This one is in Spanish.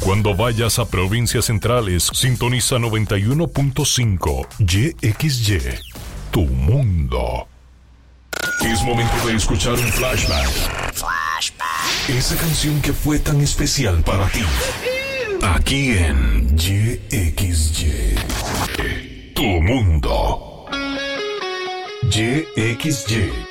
Cuando vayas a provincias centrales, sintoniza 91.5 YXY, tu mundo. Es momento de escuchar un flashback. Esa canción que fue tan especial para ti. Aquí en YXY, tu mundo. YXY